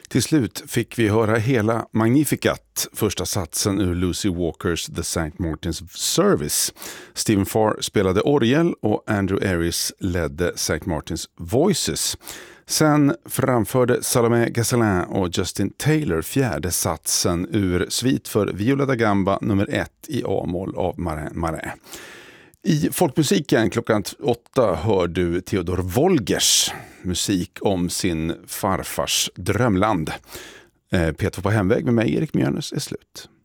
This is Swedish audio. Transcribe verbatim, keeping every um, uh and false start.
Till slut fick vi höra hela Magnificat, första satsen ur Lucy Walkers The Saint Martin's Service. Stephen Farr spelade orgel och Andrew Aries ledde Saint Martin's Voices. Sen framförde Salomé Gazzelin och Justin Taylor fjärde satsen ur Svit för Viola da Gamba nummer ett i A-moll av Marin Marin. I folkmusiken klockan åtta hör du Theodor Wolgers musik om sin farfars drömland. P två på hemväg med mig, Erik Mjörnes, är slut.